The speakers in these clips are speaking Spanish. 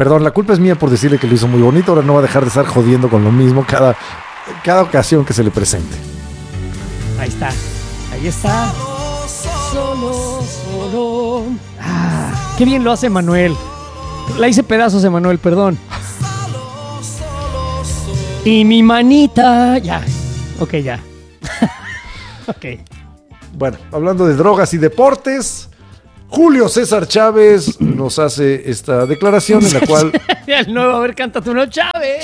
Perdón, la culpa es mía por decirle que lo hizo muy bonito. Ahora no va a dejar de estar jodiendo con lo mismo cada ocasión que se le presente. Ahí está. Ahí está. Solo. Ah, qué bien lo hace Manuel. La hice pedazos, Emanuel, perdón. Y mi manita. Ya. Ok, ya. Ok. Bueno, hablando de drogas y deportes, Julio César Chávez nos hace esta declaración en la cual... El nuevo, a ver, cántate uno. Chávez.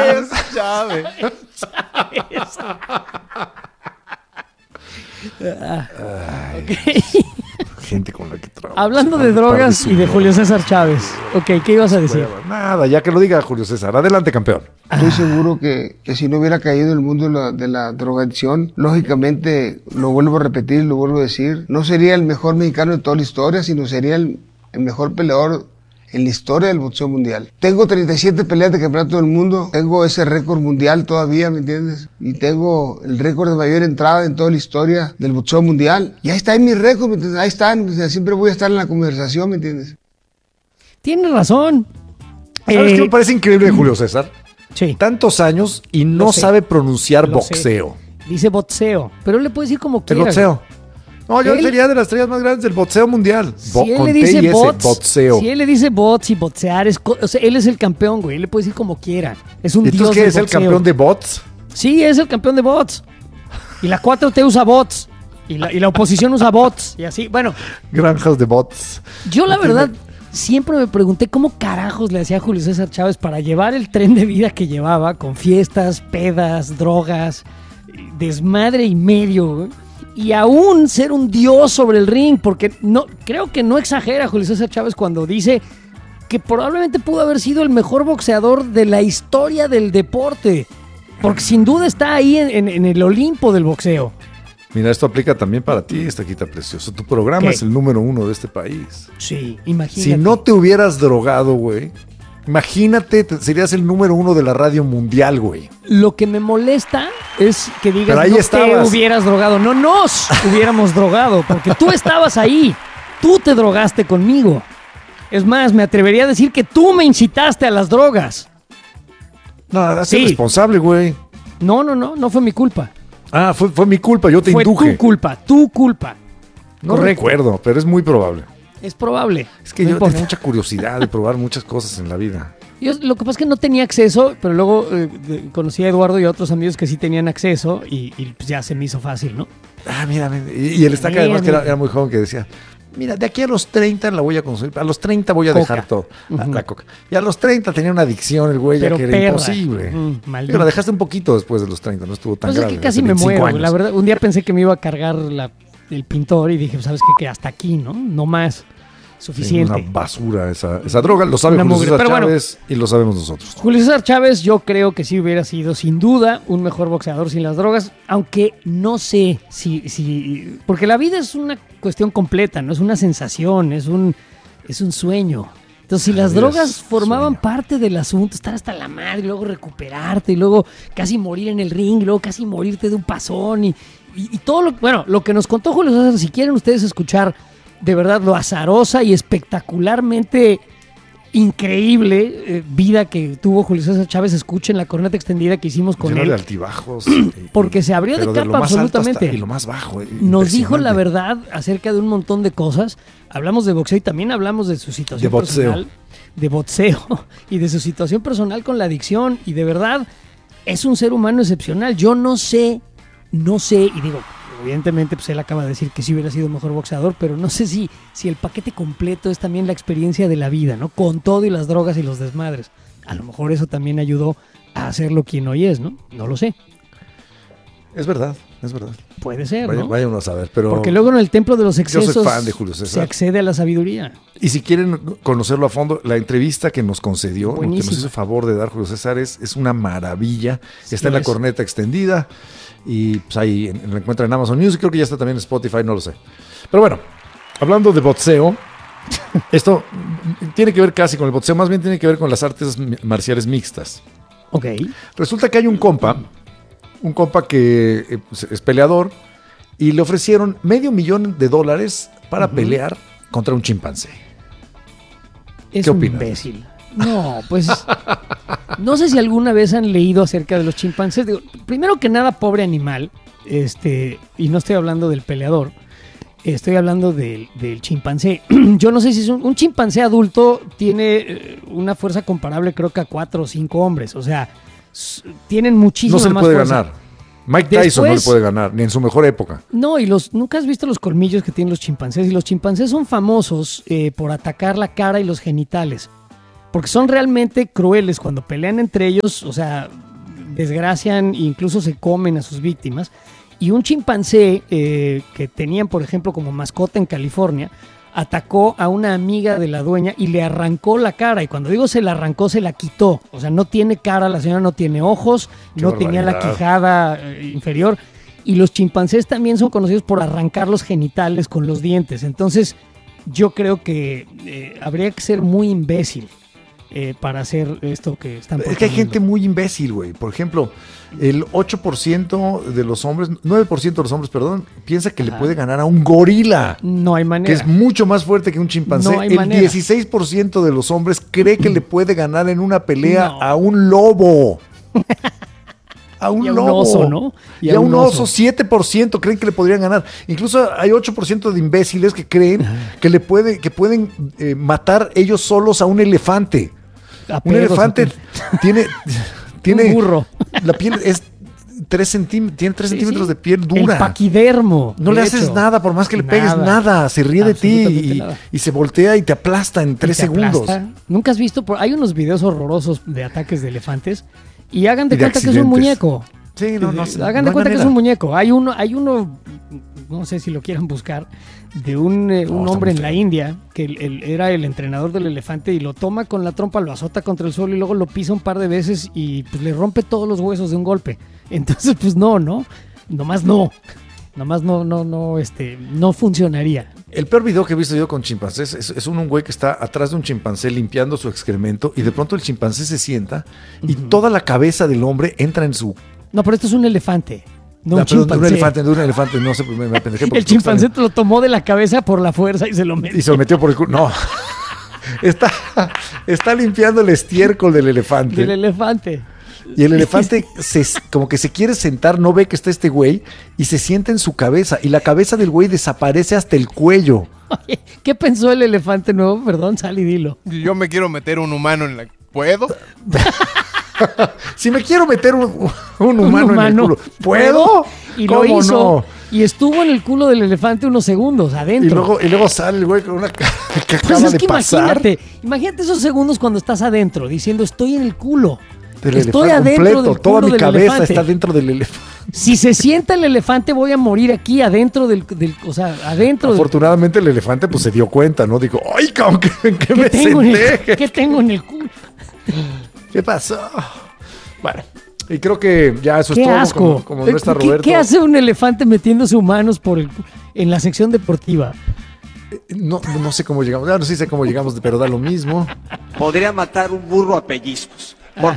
Okay. Gente con la que trabajo. Hablando de drogas y de Julio César Chávez. Ok, ¿qué ibas a decir? Nada, ya que lo diga Julio César. Adelante, campeón. Estoy seguro que si no hubiera caído en el mundo de la drogadicción, lógicamente, lo vuelvo a repetir, lo vuelvo a decir, no sería el mejor mexicano de toda la historia, sino sería el mejor peleador en la historia del boxeo mundial. Tengo 37 peleas de campeonato del mundo, tengo ese récord mundial todavía, ¿me entiendes? Y tengo el récord de mayor entrada en toda la historia del boxeo mundial. Y ahí está en mi récord, ¿me entiendes? Ahí están, o sea, siempre voy a estar en la conversación, ¿me entiendes? Tienes razón. ¿Sabes qué me parece increíble de Julio César? Sí. Tantos años y no sabe pronunciar boxeo. Dice boxeo, pero él le puede decir como quiera. El boxeo. No, yo sería de las estrellas más grandes del boxeo mundial. Si él le dice boxeo. Si él le dice bots y boxear, o sea, él es el campeón, güey. Él le puede decir como quiera. Es un dios del boxeo. ¿Entonces qué es el campeón de bots? Sí, es el campeón de bots. Y la 4T usa bots. Y la oposición usa bots. Y así, bueno. Granjas de bots. Yo la verdad siempre me pregunté cómo carajos le hacía Julio César Chávez para llevar el tren de vida que llevaba con fiestas, pedas, drogas, desmadre y medio, güey. Y aún ser un dios sobre el ring, porque no, creo que no exagera Julio César Chávez cuando dice que probablemente pudo haber sido el mejor boxeador de la historia del deporte, porque sin duda está ahí en el Olimpo del boxeo. Mira, esto aplica también para ti, Estaquita Precioso. Tu programa ¿Qué? Es el número 1 de este país. Sí, imagínate. Si no te hubieras drogado, güey, imagínate, serías el número 1 de la radio mundial, güey. Lo que me molesta es que digas pero ahí no estabas. te hubieras drogado. No nos hubiéramos drogado, porque tú estabas ahí. Tú te drogaste conmigo. Es más, me atrevería a decir que tú me incitaste a las drogas. No, hazte responsable, güey. No fue mi culpa. Ah, fue mi culpa, yo te induje. Fue tu culpa. No recuerdo, pero es muy probable. Es probable. Es que yo tenía mucha curiosidad de probar muchas cosas en la vida. Lo que pasa es que no tenía acceso, pero luego conocí a Eduardo y a otros amigos que sí tenían acceso y pues ya se me hizo fácil, ¿no? Ah, mira, y el Estaca además que era muy joven que decía, mira, de aquí a los 30 la voy a consumir, a los 30 voy a dejar todo, la coca. Y a los 30 tenía una adicción el güey, ya que era imposible. Pero la dejaste un poquito después de los 30, no estuvo tan grave. Es que casi me muero, la verdad. Un día pensé que me iba a cargar el pintor y dije, ¿sabes qué? Que hasta aquí, ¿no? No más. Suficiente. Una basura esa droga, lo sabe Julio César Chávez y lo sabemos nosotros. Julio César Chávez yo creo que sí hubiera sido sin duda un mejor boxeador sin las drogas, aunque no sé si porque la vida es una cuestión completa, no es una sensación, es un sueño. Entonces si las drogas formaban parte del asunto, estar hasta la madre, y luego recuperarte, y luego casi morir en el ring, y luego casi morirte de un pasón y todo lo que nos contó Julio César, si quieren ustedes escuchar de verdad lo azarosa y espectacularmente increíble vida que tuvo Julio César Chávez, escuchen la corneta extendida que hicimos con él. De altibajos. Porque se abrió de capa absolutamente. Y lo más bajo. Nos dijo la verdad acerca de un montón de cosas. Hablamos de boxeo y también hablamos de su situación personal. De boxeo. Y de su situación personal con la adicción. Y de verdad, es un ser humano excepcional. Yo no sé, y digo, evidentemente pues él acaba de decir que sí hubiera sido mejor boxeador, pero no sé si el paquete completo es también la experiencia de la vida, ¿no? Con todo y las drogas y los desmadres. A lo mejor eso también ayudó a hacerlo quien hoy es, ¿no? No lo sé. Es verdad. Puede ser, ¿no? Vayan a saber, pero... Porque luego en el templo de los excesos yo soy fan de Julio César. Se accede a la sabiduría. Y si quieren conocerlo a fondo, la entrevista que nos concedió, buenísimo, que nos hizo favor de dar Julio César, es una maravilla. Está en la corneta extendida y pues ahí la encuentran en Amazon Music, creo que ya está también en Spotify, no lo sé. Pero bueno, hablando de boxeo, esto tiene que ver casi con el boxeo, más bien tiene que ver con las artes marciales mixtas. Ok. Resulta que hay un compa que es peleador y le ofrecieron $500,000 para pelear contra un chimpancé. Es ¿Qué un opinas? imbécil. No, pues no sé si alguna vez han leído acerca de los chimpancés. Digo, primero que nada, pobre animal, y no estoy hablando del peleador, estoy hablando del chimpancé. Yo no sé si es un chimpancé adulto tiene una fuerza comparable, creo que a 4 o 5 hombres. O sea, tienen muchísima No se le más puede fuerza. ganar. Mike Tyson Después, no le puede ganar, ni en su mejor época. No, y nunca has visto los colmillos que tienen los chimpancés. Y los chimpancés son famosos por atacar la cara y los genitales. Porque son realmente crueles cuando pelean entre ellos. O sea, desgracian e incluso se comen a sus víctimas. Y un chimpancé que tenían, por ejemplo, como mascota en California, atacó a una amiga de la dueña y le arrancó la cara. Y cuando digo se la arrancó, se la quitó. O sea, no tiene cara, la señora no tiene ojos, no tenía la quijada inferior. Y los chimpancés también son conocidos por arrancar los genitales con los dientes. Entonces, yo creo que habría que ser muy imbécil para hacer esto que están proponiendo. Es que hay gente muy imbécil, güey. Por ejemplo, el 8% de los hombres, 9% de los hombres, perdón, piensa que le puede ganar a un gorila. No hay manera. Que es mucho más fuerte que un chimpancé. No hay el manera. 16% de los hombres cree que le puede ganar en una pelea a un lobo. A un Y a un lobo. oso, ¿no? Y a un oso, 7% creen que le podrían ganar. Incluso hay 8% de imbéciles que creen que pueden matar ellos solos a un elefante. Un elefante tiene un burro. La piel es 3 centímetros de piel dura. El paquidermo. No le haces nada, por más que le pegues nada. Se ríe de ti y se voltea y te aplasta en 3 segundos. ¿Nunca has visto? Hay unos videos horrorosos de ataques de elefantes y hagan de Y de cuenta que es un muñeco. Sí, no Hagan de cuenta que es un muñeco. Hay uno, no sé si lo quieran buscar, de un hombre en la India que era el entrenador del elefante y lo toma con la trompa, lo azota contra el suelo y luego lo pisa un par de veces y pues le rompe todos los huesos de un golpe. Entonces, pues nomás no funcionaría. El peor video que he visto yo con chimpancés es un güey que está atrás de un chimpancé limpiando su excremento y de pronto el chimpancé se sienta y toda la cabeza del hombre entra en su... No, pero esto es un elefante. No, un un chimpancé. De un elefante, no sé, me apendejé. El chimpancé te lo tomó de la cabeza por la fuerza y se lo metió. Y se lo metió por el culo. No. Está limpiando el estiércol del elefante. Del elefante. Y el elefante como que se quiere sentar, no ve que está este güey y se sienta en su cabeza. Y la cabeza del güey desaparece hasta el cuello. Oye, ¿qué pensó el elefante nuevo? Perdón, sal y dilo. Yo me quiero meter un humano en la... ¿Puedo? Si me quiero meter un humano en el culo, ¿puedo? Y lo ¿Cómo hizo. no? Y estuvo en el culo del elefante unos segundos adentro. Y luego sale el güey con una cara que Pues acaba es de que pasar. imagínate esos segundos cuando estás adentro, diciendo estoy en el culo. Del Estoy elefante adentro completo, del toda culo mi del cabeza elefante. está dentro del elefante. Si se sienta el elefante, voy a morir aquí adentro o sea, adentro Afortunadamente el elefante pues se dio cuenta, ¿no? Dijo, ¡ay, cabrón! ¿Qué me senté? ¿Qué tengo en el culo? ¿Qué pasó? Bueno, y creo que ya eso es ¡Qué todo. asco! Como no está Roberto. ¿Qué hace un elefante metiéndose humanos en la sección deportiva? No sé cómo llegamos. Ya no sé cómo llegamos, pero da lo mismo. Podría matar un burro a pellizcos.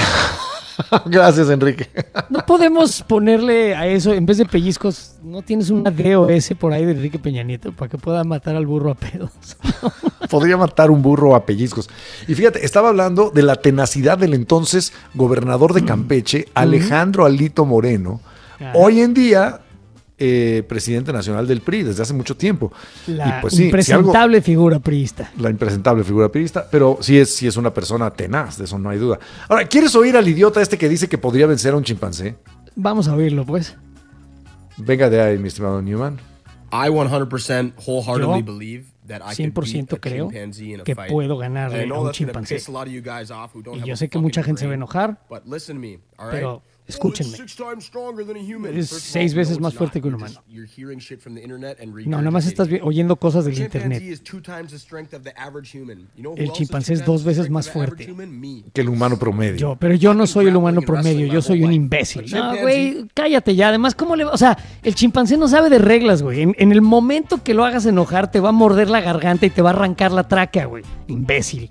Gracias, Enrique. No podemos ponerle a eso, en vez de pellizcos, ¿no tienes una DOS por ahí de Enrique Peña Nieto para que pueda matar al burro a pedos? Podría matar un burro a pellizcos. Y fíjate, estaba hablando de la tenacidad del entonces gobernador de Campeche, Alejandro Alito Moreno. Hoy en día, presidente nacional del PRI desde hace mucho tiempo. La Y pues sí, impresentable figura priista. La impresentable figura priista, pero sí es una persona tenaz, de eso no hay duda. Ahora, ¿quieres oír al idiota este que dice que podría vencer a un chimpancé? Vamos a oírlo, pues. Venga de ahí, mi estimado Newman. I 100% wholeheartedly Yo believe that I can beat 100% a creo chimpanzee in a que fight. puedo ganarle And I a know un that's gonna chimpancé. piss a lot of you guys off who don't Y have yo a sé que mucha fucking gente se va a brain. enojar, But listen to me, all right? pero escúchenme. Oh, it's 6 times stronger than a human. Es First of 6 all, veces no, más it's fuerte not. que un You're humano. you're hearing shit from the internet and No, nada más estás regurgitating it. oyendo cosas del Chimpanzee internet. is 2 times the strength of the average human. You know who El else is chimpancé es 2 2 times the veces strength más of the average fuerte. human? Me. Que el humano promedio. Pero yo no soy el humano promedio, yo soy un imbécil. No, güey, cállate ya. Además, ¿cómo le va? O sea, el chimpancé no sabe de reglas, güey. En el momento que lo hagas enojar, te va a morder la garganta y te va a arrancar la tráquea, güey. Imbécil.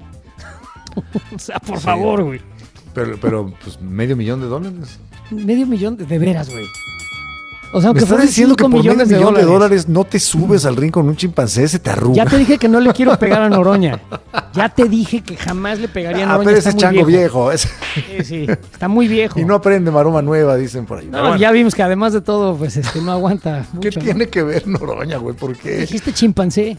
O sea, por favor, güey. Pero, pues, $500,000. $500,000 de veras, güey. O sea, Me aunque estás fueran diciendo que 5 por millones de $500,000 dólares. no te subes al ring con un chimpancé, se te arruga. Ya te dije que no le quiero pegar a Noroña. Ya te dije que jamás le pegaría a Noroña. Pero está ese muy chango viejo. Sí, está muy viejo. Y no aprende maroma nueva, dicen por ahí. No, Pero bueno, ya vimos que además de todo, pues no aguanta ¿qué mucho. ¿no? tiene que ver Noroña, güey? ¿Por qué? Dijiste chimpancé.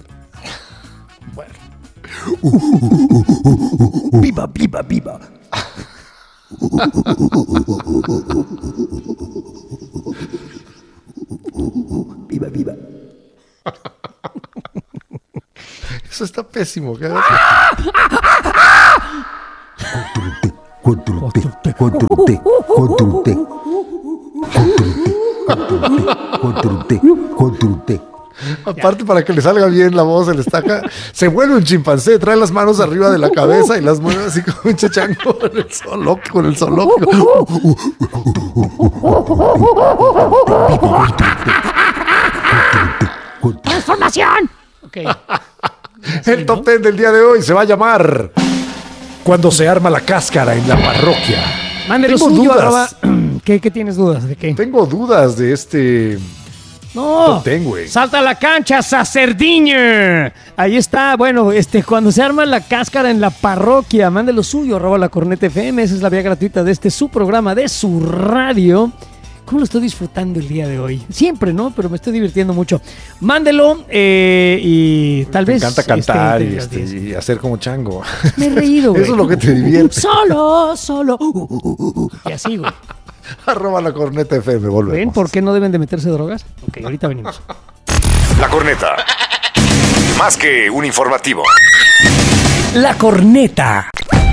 Viva, viva, viva. Viva, viva. Eso está pésimo. ¿Qué? Aparte, para que le salga bien la voz, el estaca, se vuelve un chimpancé, trae las manos arriba de la cabeza y las mueve así como un chachango con el zoológico. ¡Transformación! Ok. El top 10 del día de hoy se va a llamar Cuando se arma la cáscara en la parroquia. Mándelo Tengo suyo, dudas. ¿Qué tienes dudas? ¿De qué? Tengo dudas de este No, top 10, güey. salta a la cancha, Sacerdiño. Ahí está, bueno, cuando se arma la cáscara en la parroquia, mándelo suyo, @lacorneta.fm, esa es la vía gratuita de su programa, de su radio. ¿Cómo lo estoy disfrutando el día de hoy? Siempre, ¿no? Pero me estoy divirtiendo mucho. Mándelo y tal Me vez... encanta cantar entre las 10. y hacer como chango. Me he reído, güey. Eso es lo que te divierte. Solo. Y así, güey. @lacorneta.fm, volvemos. ¿Ven por qué no deben de meterse drogas? Ok, ahorita venimos. La Corneta. Más que un informativo. La Corneta.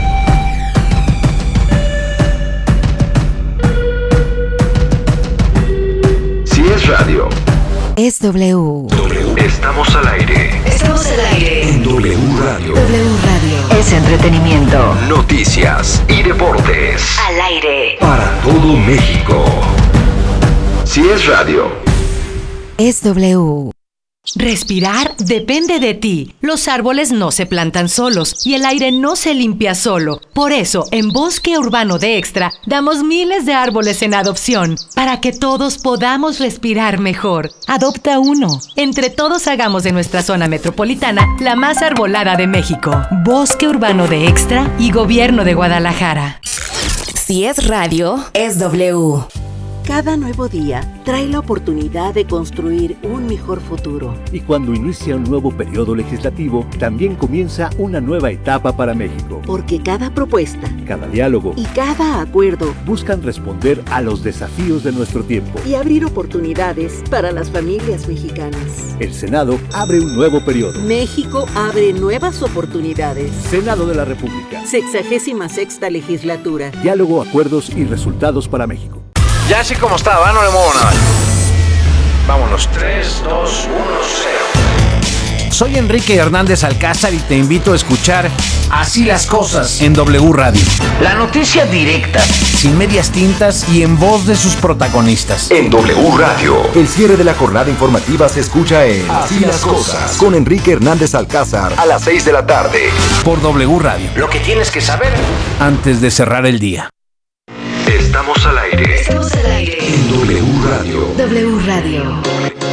Si es radio, Es W. estamos al aire. Estamos al aire. En W Radio. W Radio. Es entretenimiento. Noticias y deportes. Al aire. Para todo México. Si es radio. Es W. Respirar depende de ti. Los árboles no se plantan solos y el aire no se limpia solo. Por eso, en Bosque Urbano de Extra, damos miles de árboles en adopción para que todos podamos respirar mejor. Adopta uno. Entre todos hagamos de nuestra zona metropolitana la más arbolada de México. Bosque Urbano de Extra y Gobierno de Guadalajara. Si es radio, es W. Cada nuevo día trae la oportunidad de construir un mejor futuro. Y cuando inicia un nuevo periodo legislativo, también comienza una nueva etapa para México. Porque cada propuesta, cada diálogo y cada acuerdo buscan responder a los desafíos de nuestro tiempo y abrir oportunidades para las familias mexicanas. El Senado abre un nuevo periodo. México abre nuevas oportunidades. Senado de la República. 66ª legislatura. Diálogo, acuerdos y resultados para México. Ya así como estaba, no le muevo nada. Vámonos. 3, 2, 1, 0. Soy Enrique Hernández Alcázar y te invito a escuchar Así las Cosas en W Radio. La noticia directa, sin medias tintas y en voz de sus protagonistas. En W Radio. El cierre de la jornada informativa se escucha en Así las Cosas con Enrique Hernández Alcázar a las 6 de la tarde. Por W Radio. Lo que tienes que saber antes de cerrar el día. Estamos al aire. Estamos al aire. En W Radio. W Radio.